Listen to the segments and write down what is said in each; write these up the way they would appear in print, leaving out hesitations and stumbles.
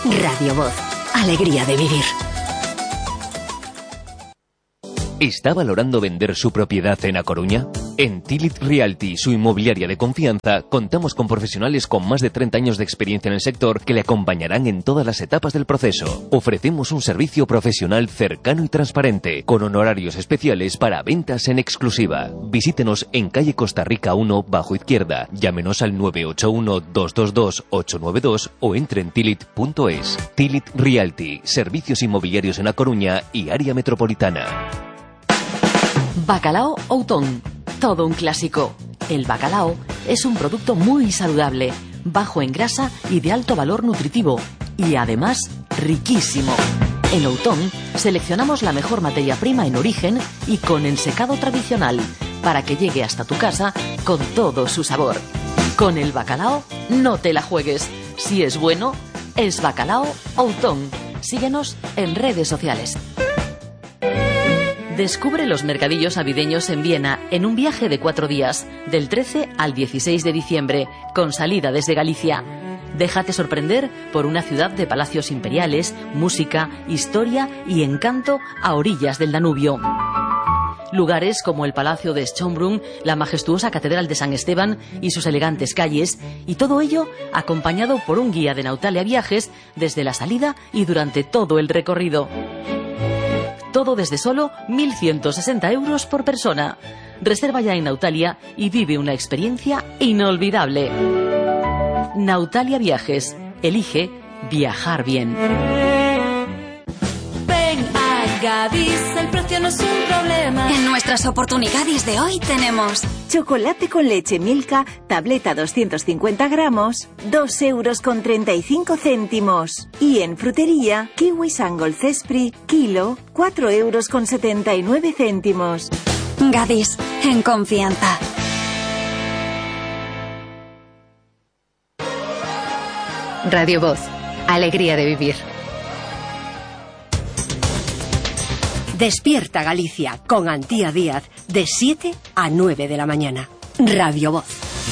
Radio Voz. Alegría de vivir. ¿Está valorando vender su propiedad en A Coruña? En Tilit Realty, su inmobiliaria de confianza, contamos con profesionales con más de 30 años de experiencia en el sector que le acompañarán en todas las etapas del proceso. Ofrecemos un servicio profesional cercano y transparente, con honorarios especiales para ventas en exclusiva. Visítenos en calle Costa Rica 1, bajo izquierda. Llámenos al 981-222-892 o entre en tilit.es. Tilit Realty, servicios inmobiliarios en A Coruña y área metropolitana. Bacalao Outón, todo un clásico. El bacalao es un producto muy saludable, bajo en grasa y de alto valor nutritivo, y además riquísimo. En Outón seleccionamos la mejor materia prima en origen y con ensecado tradicional, para que llegue hasta tu casa con todo su sabor. Con el bacalao no te la juegues. Si es bueno, es Bacalao Outón. Síguenos en redes sociales. Descubre los mercadillos navideños en Viena en un viaje de 4 días, del 13 al 16 de diciembre, con salida desde Galicia. Déjate sorprender por una ciudad de palacios imperiales, música, historia y encanto a orillas del Danubio. Lugares como el Palacio de Schönbrunn, la majestuosa Catedral de San Esteban y sus elegantes calles, y todo ello acompañado por un guía de Nautalia Viajes desde la salida y durante todo el recorrido. Todo desde solo 1.160 euros por persona. Reserva ya en Nautalia y vive una experiencia inolvidable. Nautalia Viajes. Elige viajar bien. Gadis, el precio no es un problema. En nuestras oportunidades de hoy tenemos chocolate con leche Milka, tableta 250 gramos, 2,35 €. Y en frutería, kiwi Sangol Cespri, kilo, 4,79 €. Gadis, en confianza. Radio Voz. Alegría de vivir. Despierta Galicia con Antía Díaz de 7 a 9 de la mañana. Radio Voz.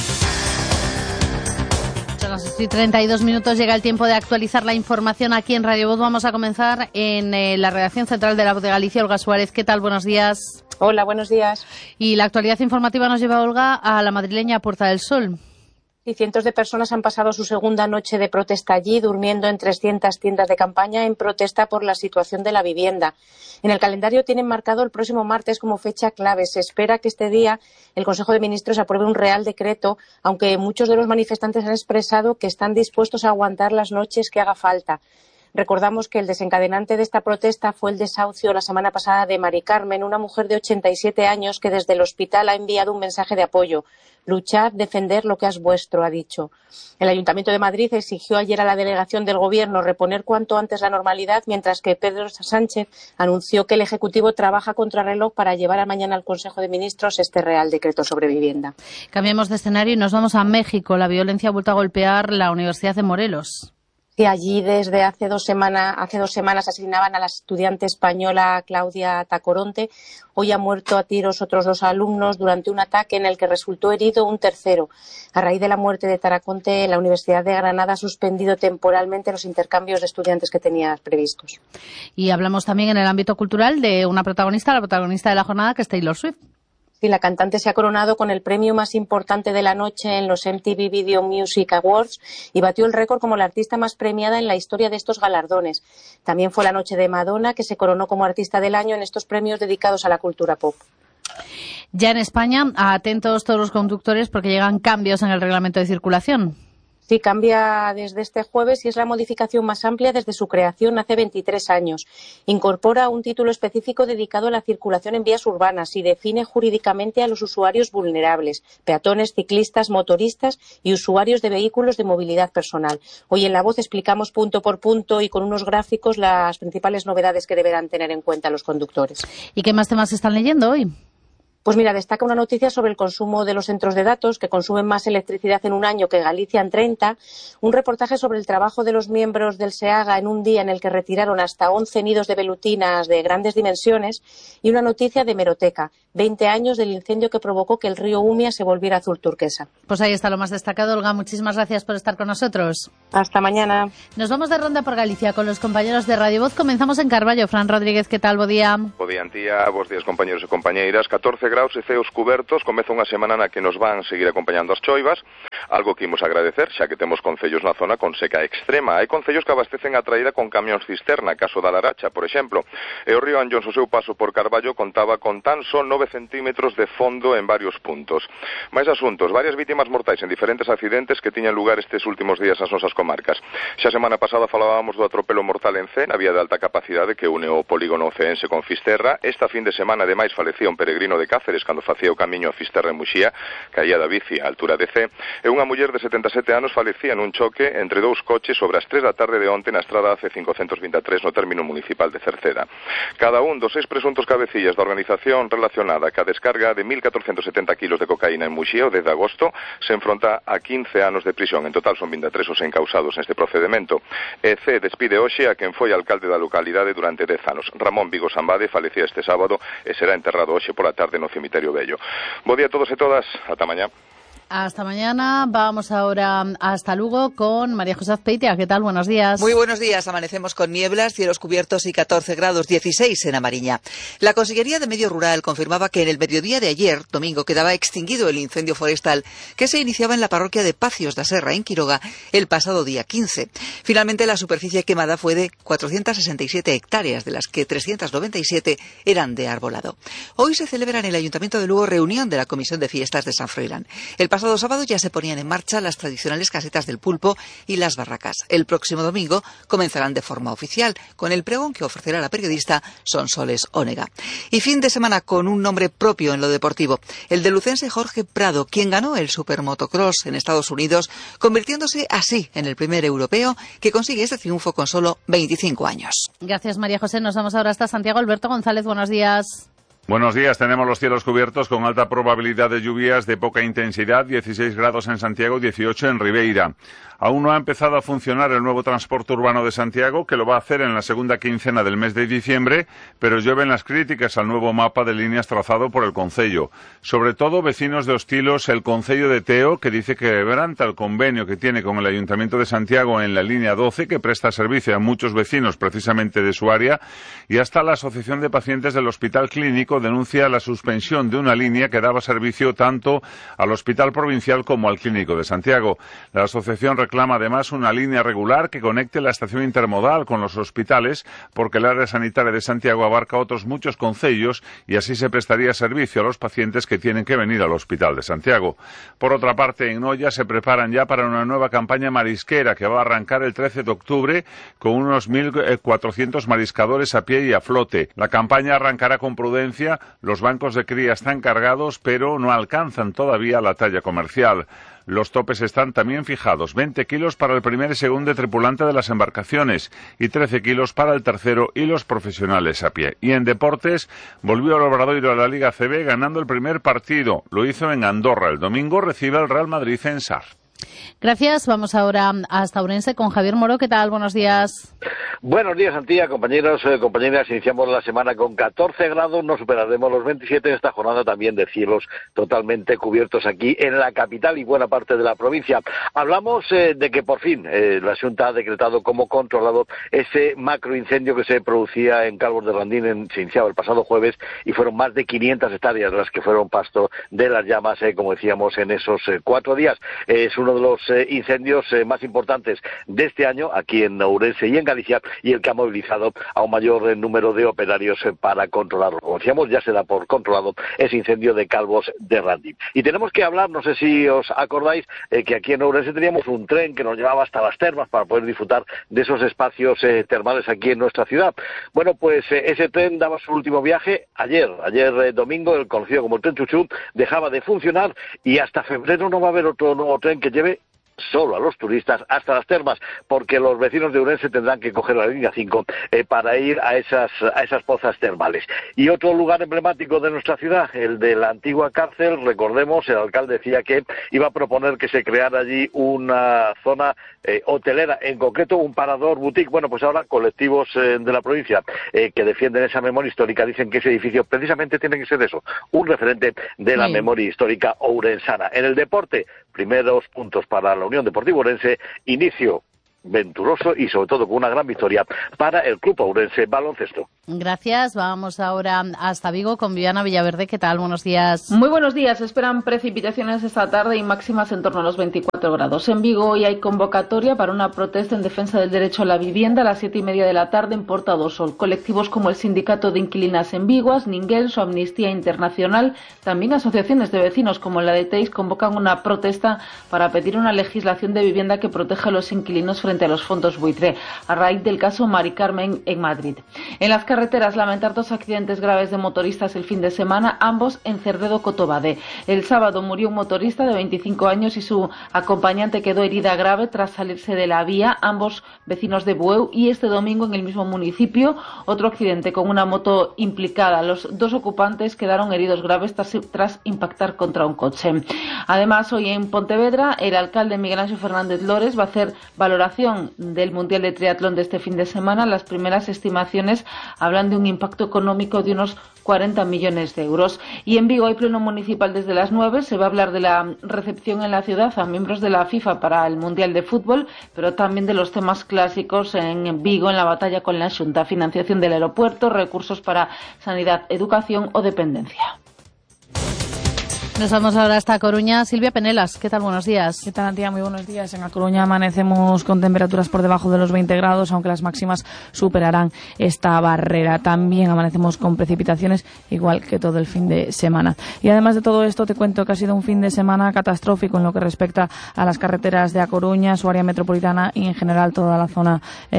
Son las 6:32 minutos. Llega el tiempo de actualizar la información aquí en Radio Voz. Vamos a comenzar en la redacción central de La Voz de Galicia. Olga Suárez, ¿qué tal? Buenos días. Hola, buenos días. Y la actualidad informativa nos lleva, Olga, a la madrileña Puerta del Sol. Y cientos de personas han pasado su segunda noche de protesta allí, durmiendo en 300 tiendas de campaña en protesta por la situación de la vivienda. En el calendario tienen marcado el próximo martes como fecha clave. Se espera que este día el Consejo de Ministros apruebe un Real Decreto, aunque muchos de los manifestantes han expresado que están dispuestos a aguantar las noches que haga falta. Recordamos que el desencadenante de esta protesta fue el desahucio la semana pasada de Mari Carmen, una mujer de 87 años que desde el hospital ha enviado un mensaje de apoyo. Luchad, defender lo que es vuestro, ha dicho. El Ayuntamiento de Madrid exigió ayer a la delegación del Gobierno reponer cuanto antes la normalidad, mientras que Pedro Sánchez anunció que el Ejecutivo trabaja contrarreloj para llevar a mañana al Consejo de Ministros este Real Decreto sobre vivienda. Cambiamos de escenario y nos vamos a México. La violencia ha vuelto a golpear la Universidad de Morelos. Que allí desde hace dos semanas asesinaban a la estudiante española Claudia Tacoronte. Hoy ha muerto a tiros otros 2 alumnos durante un ataque en el que resultó herido un tercero. A raíz de la muerte de Tacoronte, la Universidad de Granada ha suspendido temporalmente los intercambios de estudiantes que tenía previstos. Y hablamos también en el ámbito cultural de una protagonista, la protagonista de la jornada, que es Taylor Swift. Sí, la cantante se ha coronado con el premio más importante de la noche en los MTV Video Music Awards y batió el récord como la artista más premiada en la historia de estos galardones. También fue la noche de Madonna, que se coronó como artista del año en estos premios dedicados a la cultura pop. Ya en España, atentos todos los conductores porque llegan cambios en el reglamento de circulación. Sí, cambia desde este jueves y es la modificación más amplia desde su creación hace 23 años. Incorpora un título específico dedicado a la circulación en vías urbanas y define jurídicamente a los usuarios vulnerables, peatones, ciclistas, motoristas y usuarios de vehículos de movilidad personal. Hoy en La Voz explicamos punto por punto y con unos gráficos las principales novedades que deberán tener en cuenta los conductores. ¿Y qué más temas están leyendo hoy? Pues mira, destaca una noticia sobre el consumo de los centros de datos, que consumen más electricidad en un año que Galicia en 30, un reportaje sobre el trabajo de los miembros del SEAGA en un día en el que retiraron hasta 11 nidos de velutinas de grandes dimensiones y una noticia de Hemeroteca, 20 años del incendio que provocó que el río Umia se volviera azul turquesa. Pues ahí está lo más destacado. Olga, muchísimas gracias por estar con nosotros. Hasta mañana. Nos vamos de ronda por Galicia con los compañeros de Radio Voz. Comenzamos en Carballo. Fran Rodríguez, ¿qué tal? Bo día. Bo día, Antía. Bos días, compañeros e compañeiras. 14 graus e ceos cubertos. Comeza unha semana na que nos van seguir acompañando as choivas, algo que imos agradecer, xa que temos concellos na zona con seca extrema. Hai concellos que abastecen a traída con camións cisterna, caso da Laracha, por exemplo. E o río Anllóns, o seu paso por Carballo, contaba con tan só 9 centímetros de fondo en varios puntos. Mais asuntos, varias vítimas mortais en diferentes accidentes que tiñan lugar estes últimos días nas nosas comarcas. Xa a semana pasada falábamos do atropelo mortal en Cee, na vía de alta capacidade que une o polígono ceense con Fisterra. Esta fin de semana, ademais, falecía un peregrino de Cáceres cando facía o camiño a Fisterra en Muxía, caía da bici á altura de Cee, e unha muller de 77 anos falecía nun choque entre dous coches sobre as 3 da tarde de onte na estrada C523 no término municipal de Cerceda. Cada un dos 6 presuntos cabecillas da organización relacionada ca descarga de 1.470 kilos de cocaína en Muxía o 10 de agosto se enfronta a 15 anos de prisión. En total son 23 os encausados neste procedemento. E Cee despide hoxe a quen foi alcalde da localidade durante 10 anos. Ramón Vigo Sambade falecía este sábado e será enterrado hoxe pola tarde no cemiterio Vello. Bo día a todos e todas, ata mañá. Hasta mañana. Vamos ahora hasta Lugo con María José Azpeitia. ¿Qué tal? Buenos días. Muy buenos días. Amanecemos con nieblas, cielos cubiertos y 14 grados, 16 en Amariña. La Consellería de Medio Rural confirmaba que en el mediodía de ayer, domingo, quedaba extinguido el incendio forestal que se iniciaba en la parroquia de Pacios da Serra, en Quiroga, el pasado día 15. Finalmente, la superficie quemada fue de 467 hectáreas, de las que 397 eran de arbolado. Hoy se celebra en el Ayuntamiento de Lugo reunión de la Comisión de Fiestas de San Froilán. El pasado sábado ya se ponían en marcha las tradicionales casetas del pulpo y las barracas. El próximo domingo comenzarán de forma oficial, con el pregón que ofrecerá la periodista Sonsoles Ónega. Y fin de semana con un nombre propio en lo deportivo, el de lucense Jorge Prado, quien ganó el Supermotocross en Estados Unidos, convirtiéndose así en el primer europeo que consigue este triunfo con solo 25 años. Gracias, María José. Nos vamos ahora hasta Santiago. Alberto González, buenos días. Buenos días, tenemos los cielos cubiertos con alta probabilidad de lluvias de poca intensidad, 16 grados en Santiago, 18 en Ribeira. Aún no ha empezado a funcionar el nuevo transporte urbano de Santiago, que lo va a hacer en la segunda quincena del mes de diciembre, pero llueven las críticas al nuevo mapa de líneas trazado por el Concello. Sobre todo, vecinos de Hostilos, el Concello de Teo, que dice que quebranta el convenio que tiene con el Ayuntamiento de Santiago en la línea 12, que presta servicio a muchos vecinos precisamente de su área, y hasta la Asociación de Pacientes del Hospital Clínico denuncia la suspensión de una línea que daba servicio tanto al Hospital Provincial como al Clínico de Santiago. La asociación reclama además una línea regular que conecte la estación intermodal con los hospitales, porque el área sanitaria de Santiago abarca otros muchos concellos y así se prestaría servicio a los pacientes que tienen que venir al Hospital de Santiago. Por otra parte, en Noia se preparan ya para una nueva campaña marisquera que va a arrancar el 13 de octubre con unos 1.400 mariscadores a pie y a flote. La campaña arrancará con prudencia, los bancos de cría están cargados, pero no alcanzan todavía la talla comercial. Los topes están también fijados, 20 kilos para el primer y segundo tripulante de las embarcaciones y 13 kilos para el tercero y los profesionales a pie. Y en deportes, volvió el Obradoiro a la Liga CB ganando el primer partido. Lo hizo en Andorra. El domingo recibe al Real Madrid en Sar. Gracias. Vamos ahora hasta Ourense con Javier Moro. ¿Qué tal? Buenos días. Buenos días, Antía, compañeros, compañeras. Iniciamos la semana con 14 grados, no superaremos los 27 en esta jornada también de cielos totalmente cubiertos aquí en la capital y buena parte de la provincia. Hablamos de que por fin la Xunta ha decretado como controlado ese macroincendio que se producía en Calvos de Randín, se iniciaba el pasado jueves y fueron más de 500 hectáreas las que fueron pasto de las llamas, como decíamos, en esos 4 días. Es uno de los incendios más importantes de este año aquí en Ourense y en Galicia, y el que ha movilizado a un mayor número de operarios para controlarlo. Como decíamos, ya se da por controlado ese incendio de Calvos de Randín. Y tenemos que hablar, no sé si os acordáis, que aquí en Ourense teníamos un tren que nos llevaba hasta las termas para poder disfrutar de esos espacios termales aquí en nuestra ciudad. Bueno, pues ese tren daba su último viaje ayer domingo, el conocido como el tren Chuchú, dejaba de funcionar y hasta febrero no va a haber otro nuevo tren que lleve solo a los turistas hasta las termas, porque los vecinos de Ourense tendrán que coger la línea 5 para ir a esas pozas termales. Y otro lugar emblemático de nuestra ciudad, el de la antigua cárcel, recordemos, el alcalde decía que iba a proponer que se creara allí una zona hotelera, en concreto un parador boutique. Bueno, pues ahora colectivos de la provincia que defienden esa memoria histórica dicen que ese edificio precisamente tiene que ser eso, un referente de la memoria histórica ourensana. En el deporte, primeros puntos para la Unión Deportiva Ourense, inicio venturoso y sobre todo con una gran victoria para el Club Ourense Baloncesto. Gracias. Vamos ahora hasta Vigo con Viviana Villaverde. ¿Qué tal? Buenos días. Muy buenos días. Esperan precipitaciones esta tarde y máximas en torno a los 24 grados. En Vigo hoy hay convocatoria para una protesta en defensa del derecho a la vivienda a las 7:30 de la tarde en Porta do Sol. Colectivos como el Sindicato de Inquilinas en Viguas, Ninguels o Amnistía Internacional, también asociaciones de vecinos como la de Teis, convocan una protesta para pedir una legislación de vivienda que proteja a los inquilinos frente a los fondos buitre, a raíz del caso Mari Carmen en Madrid. En las carreteras, lamentar 2 accidentes graves de motoristas el fin de semana, ambos en Cerredo-Cotobade. El sábado murió un motorista de 25 años y su acompañante quedó herida grave tras salirse de la vía, ambos vecinos de Bueu, y este domingo en el mismo municipio, otro accidente con una moto implicada. Los 2 ocupantes quedaron heridos graves tras impactar contra un coche. Además, hoy en Pontevedra, el alcalde Miguel Ángel Fernández Lores va a hacer valoración del Mundial de Triatlón de este fin de semana. Las primeras estimaciones hablan de un impacto económico de unos 40 millones de euros. Y en Vigo hay pleno municipal desde las 9. Se va a hablar de la recepción en la ciudad a miembros de la FIFA para el Mundial de Fútbol, pero también de los temas clásicos en Vigo en la batalla con la Xunta, financiación del aeropuerto, recursos para sanidad, educación o dependencia. Nos vamos ahora hasta Coruña. Silvia Penelas, ¿qué tal? Buenos días. ¿Qué tal, Antía? Muy buenos días. En A Coruña amanecemos con temperaturas por debajo de los 20 grados, aunque las máximas superarán esta barrera. También amanecemos con precipitaciones, igual que todo el fin de semana. Y además de todo esto, te cuento que ha sido un fin de semana catastrófico en lo que respecta a las carreteras de A Coruña, su área metropolitana y en general toda la zona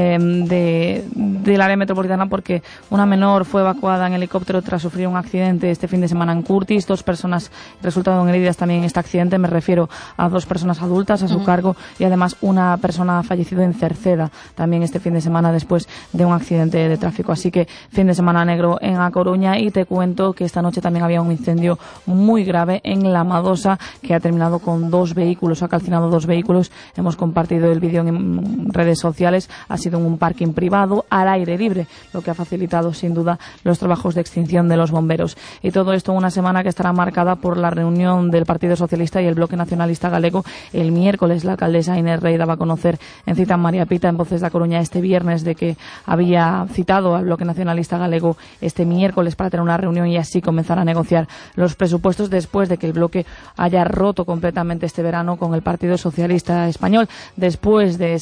del área metropolitana, porque una menor fue evacuada en helicóptero tras sufrir un accidente este fin de semana en Curtis. 2 personas resultaron heridas también en este accidente. Me refiero a 2 personas adultas a su cargo y además una persona ha fallecido en Cerceda también este fin de semana después de un accidente de tráfico. Así que fin de semana negro en A Coruña. Y te cuento que esta noche también había un incendio muy grave en La Madosa que ha terminado con 2 vehículos, ha calcinado 2 vehículos. Hemos compartido el vídeo en redes sociales. Ha sido en un parking privado al aire libre, lo que ha facilitado sin duda los trabajos de extinción de los bomberos. Y todo esto en una semana que estará marcada por la reunión del Partido Socialista y el Bloque Nacionalista Galego el miércoles. La alcaldesa Inés Rey daba a conocer en cita en María Pita, en Voces de A Coruña, este viernes, de que había citado al Bloque Nacionalista Galego este miércoles para tener una reunión y así comenzar a negociar los presupuestos después de que el bloque haya roto completamente este verano con el Partido Socialista Español. Después de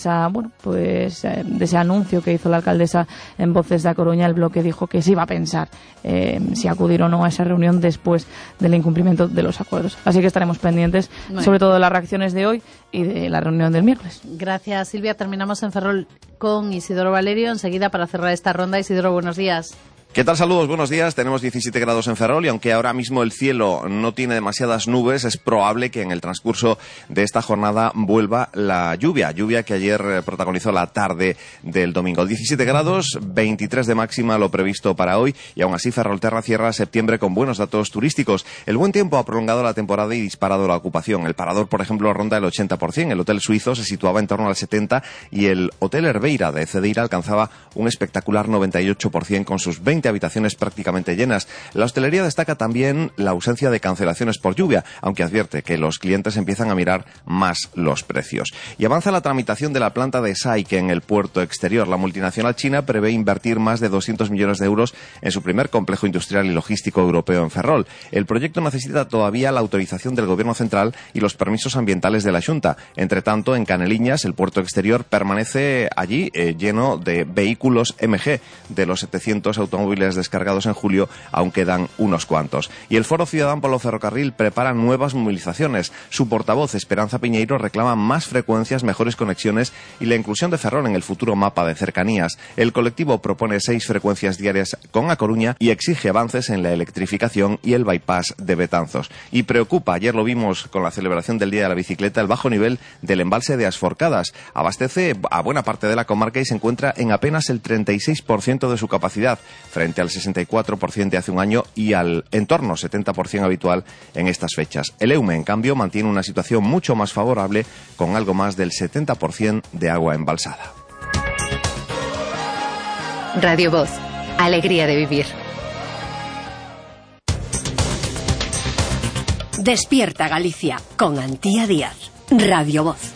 de ese anuncio que hizo la alcaldesa en Voces de A Coruña, el bloque dijo que se iba a pensar si acudir o no a esa reunión después del incumplimiento de los acuerdos. Así que estaremos pendientes, sobre todo de las reacciones de hoy y de la reunión del miércoles. Gracias, Silvia. Terminamos en Ferrol con Isidoro Valerio enseguida para cerrar esta ronda. Isidoro, buenos días. ¿Qué tal? Saludos, buenos días. Tenemos 17 grados en Ferrol y aunque ahora mismo el cielo no tiene demasiadas nubes, es probable que en el transcurso de esta jornada vuelva la lluvia que ayer protagonizó la tarde del domingo. 17 grados, 23 de máxima lo previsto para hoy y aún así Ferrolterra cierra septiembre con buenos datos turísticos. El buen tiempo ha prolongado la temporada y disparado la ocupación. El Parador, por ejemplo, ronda el 80%, el Hotel Suizo se situaba en torno al 70% y el Hotel Herbeira de Cedeira alcanzaba un espectacular 98% con sus 20 habitaciones prácticamente llenas. La hostelería destaca también la ausencia de cancelaciones por lluvia, aunque advierte que los clientes empiezan a mirar más los precios. Y avanza la tramitación de la planta de SAIC en el puerto exterior. La multinacional china prevé invertir más de 200 millones de euros en su primer complejo industrial y logístico europeo en Ferrol. El proyecto necesita todavía la autorización del Gobierno central y los permisos ambientales de la Xunta. Entre tanto, en Caneliñas, el puerto exterior permanece allí lleno de vehículos MG. De los 700 automóviles móviles descargados en julio, aún quedan unos cuantos. Y el Foro Ciudadano polo Ferrocarril prepara nuevas movilizaciones. Su portavoz, Esperanza Piñeiro, reclama más frecuencias, mejores conexiones y la inclusión de Ferrol en el futuro mapa de cercanías. El colectivo propone 6 frecuencias diarias con A Coruña y exige avances en la electrificación y el bypass de Betanzos. Y preocupa, ayer lo vimos con la celebración del Día de la Bicicleta, el bajo nivel del embalse de Asforcadas. Abastece a buena parte de la comarca y se encuentra en apenas el 36% de su capacidad, frente al 64% de hace un año y al entorno 70% habitual en estas fechas. El Eume, en cambio, mantiene una situación mucho más favorable, con algo más del 70% de agua embalsada. Radio Voz. Alegría de vivir. Despierta Galicia con Antía Díaz. Radio Voz.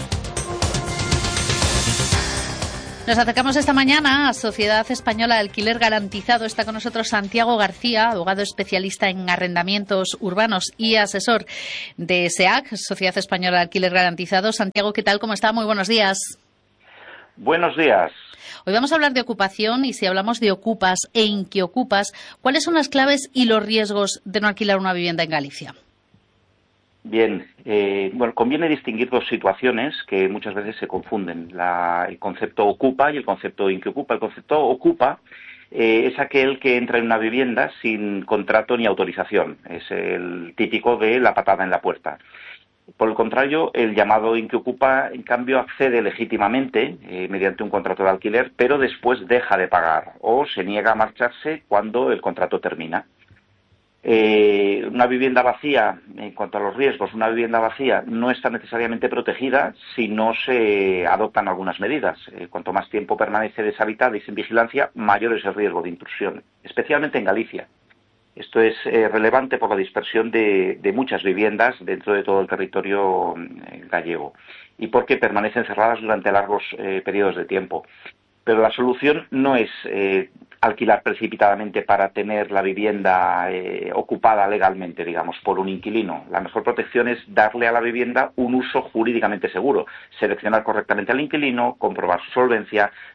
Nos acercamos esta mañana a Sociedad Española de Alquiler Garantizado. Está con nosotros Santiago García, abogado especialista en arrendamientos urbanos y asesor de SEAC, Sociedad Española de Alquiler Garantizado. Santiago, ¿qué tal? ¿Cómo está? Muy buenos días. Buenos días. Hoy vamos a hablar de ocupación y si hablamos de ocupas e inquiocupas, ¿cuáles son las claves y los riesgos de no alquilar una vivienda en Galicia? Bien, conviene distinguir dos situaciones que muchas veces se confunden, el concepto ocupa y el concepto inquiocupa. El concepto ocupa es aquel que entra en una vivienda sin contrato ni autorización, es el típico de la patada en la puerta. Por el contrario, el llamado inquiocupa, en cambio, accede legítimamente mediante un contrato de alquiler, pero después deja de pagar o se niega a marcharse cuando el contrato termina. Una vivienda vacía, en cuanto a los riesgos, una vivienda vacía no está necesariamente protegida si no se adoptan algunas medidas. Cuanto más tiempo permanece deshabitada y sin vigilancia, mayor es el riesgo de intrusión, especialmente en Galicia. Esto es relevante por la dispersión de muchas viviendas dentro de todo el territorio gallego y porque permanecen cerradas durante largos periodos de tiempo. Pero la solución no es alquilar precipitadamente para tener la vivienda ocupada legalmente, digamos, por un inquilino. La mejor protección es darle a la vivienda un uso jurídicamente seguro, seleccionar correctamente al inquilino, comprobar su solvencia,